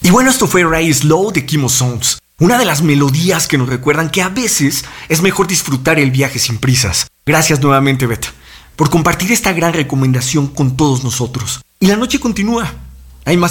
Y bueno, esto fue Ride Slow de Kimo Sounds, una de las melodías que nos recuerdan que a veces es mejor disfrutar el viaje sin prisas. Gracias nuevamente, Beth, por compartir esta gran recomendación con todos nosotros. Y la noche continúa. Hay más